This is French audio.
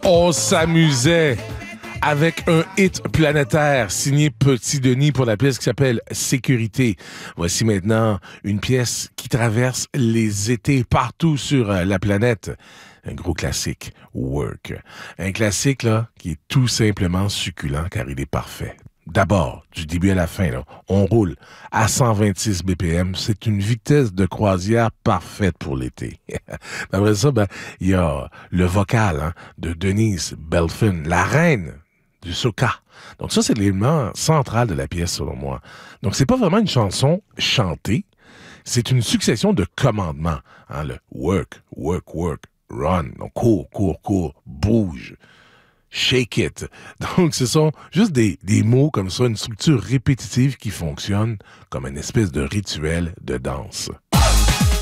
On s'amusait avec un hit planétaire signé Petit Denis pour la pièce qui s'appelle Sécurité. Voici maintenant une pièce qui traverse les étés partout sur la planète. Un gros classique, Work. Un classique là qui est tout simplement succulent car il est parfait. D'abord, du début à la fin, là, on roule à 126 BPM. C'est une vitesse de croisière parfaite pour l'été. Après ça, il y a le vocal de Denise Belfin, la reine du soca. Donc ça, c'est l'élément central de la pièce, selon moi. Donc c'est pas vraiment une chanson chantée, c'est une succession de commandements. Le work, work, work, run. Donc cours, cours, cours, bouge. Shake it. Donc, ce sont juste des mots comme ça, une structure répétitive qui fonctionne comme une espèce de rituel de danse.